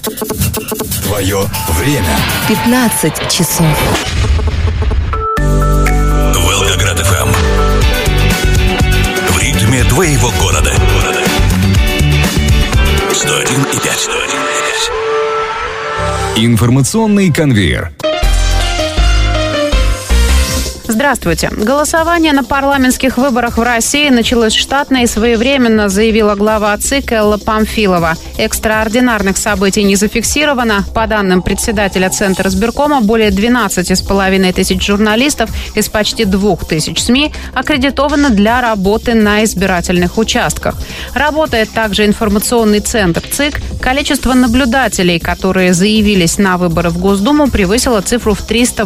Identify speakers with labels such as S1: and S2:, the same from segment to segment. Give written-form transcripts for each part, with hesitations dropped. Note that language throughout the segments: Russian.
S1: Твое время.
S2: 15 часов.
S1: Волгоград ФМ. В ритме твоего города. 101,5.
S3: Информационный конвейер.
S4: Здравствуйте. Голосование на парламентских выборах в России началось штатно и своевременно, заявила глава ЦИК Элла Памфилова. Экстраординарных событий не зафиксировано. По данным председателя Центра избиркома, более 12,5 тысяч журналистов из почти 2000 СМИ аккредитованы для работы на избирательных участках. Работает также информационный центр ЦИК. Количество наблюдателей, которые заявились на выборы в Госдуму, превысило цифру в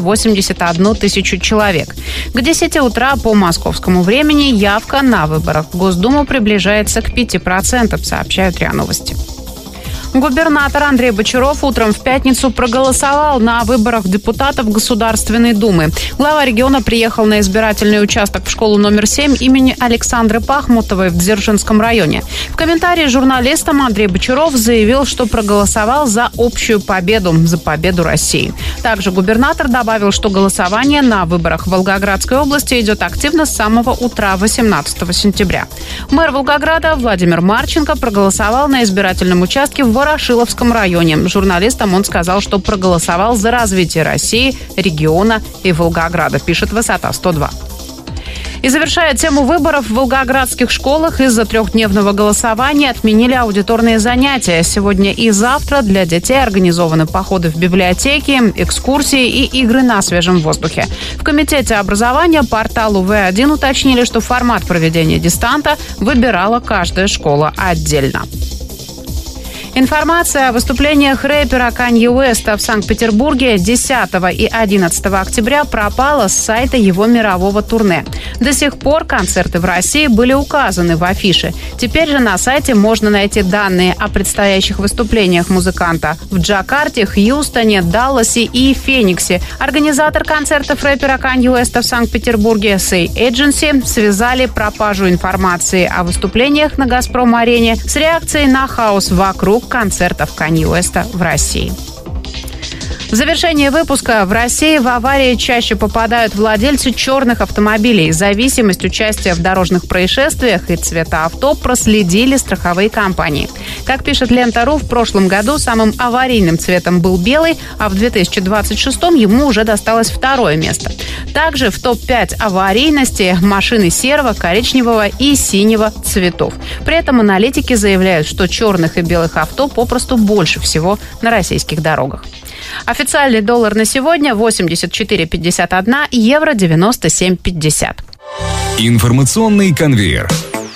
S4: 381 тысячу человек. К 10 утра по московскому времени явка на выборах в Госдуму приближается к 5%, сообщают РИА Новости. Губернатор Андрей Бочаров утром в пятницу проголосовал на выборах депутатов Государственной Думы. Глава региона приехал на избирательный участок в школу номер 7 имени Александры Пахмутовой в Дзержинском районе. В комментарии журналистам Андрей Бочаров заявил, что проголосовал за общую победу, за победу России. Также губернатор добавил, что голосование на выборах в Волгоградской области идет активно с самого утра 18 сентября. Мэр Волгограда Владимир Марченко проголосовал на избирательном участке в Ворошиловском районе. Журналистам он сказал, что проголосовал за развитие России, региона и Волгограда, пишет Высота 102. И завершая тему выборов, в волгоградских школах из-за трехдневного голосования отменили аудиторные занятия. Сегодня и завтра для детей организованы походы в библиотеки, экскурсии и игры на свежем воздухе. В Комитете образования порталу В1 уточнили, что формат проведения дистанта выбирала каждая школа отдельно. Информация о выступлениях рэпера Канье Уэста в Санкт-Петербурге 10 и 11 октября пропала с сайта его мирового турне. До сих пор концерты в России были указаны в афише. Теперь же на сайте можно найти данные о предстоящих выступлениях музыканта в Джакарте, Хьюстоне, Далласе и Фениксе. Организатор концертов рэпера Канье Уэста в Санкт-Петербурге Say Agency связали пропажу информации о выступлениях на «Газпром-арене» с реакцией на хаос вокруг концертов Канье Уэста в России. В завершении выпуска: в России в аварии чаще попадают владельцы черных автомобилей. Зависимость участия в дорожных происшествиях и цвета авто проследили страховые компании. Как пишет Лента.ру, в прошлом году самым аварийным цветом был белый, а в 2026-м ему уже досталось второе место. Также в топ-5 аварийности машины серого, коричневого и синего цветов. При этом аналитики заявляют, что черных и белых авто попросту больше всего на российских дорогах. Официальный доллар на сегодня 84,51, евро 97,50.
S3: Информационный конвейер.